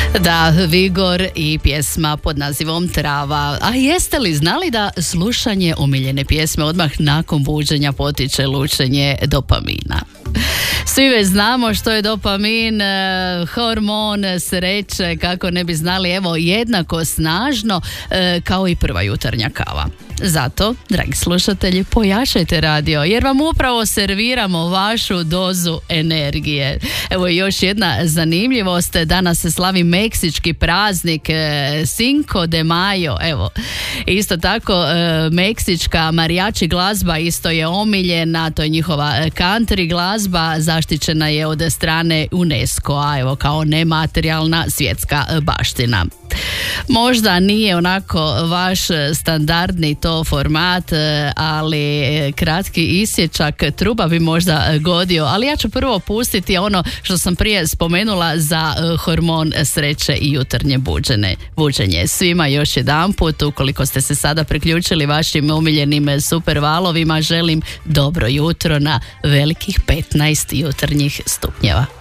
Da, Vigor i pjesma pod nazivom Trava. A jeste li znali da slušanje omiljene pjesme odmah nakon buđenja potiče lučenje dopamina? Svi već znamo što je dopamin, hormon sreće, kako ne bi znali, evo, jednako snažno kao i prva jutarnja kava. Zato, dragi slušatelji, pojačajte radio jer vam upravo serviramo vašu dozu energije. Evo još jedna zanimljivost, danas se slavi meksički praznik Cinco de Mayo. Evo, isto tako meksička marijači glazba isto je omiljena, to je njihova country glazba, zaštićena je od strane UNESCO-a, evo, kao nematerijalna svjetska baština. Možda nije onako vaš standardni to format, ali kratki isječak truba bi možda godio, ali ja ću prvo pustiti ono što sam prije spomenula za hormon sreće i jutarnje buđenje. Svima još jedanput, ukoliko ste se sada priključili vašim omiljenim super valovima, želim dobro jutro na velikih 15 jutarnjih stupnjeva.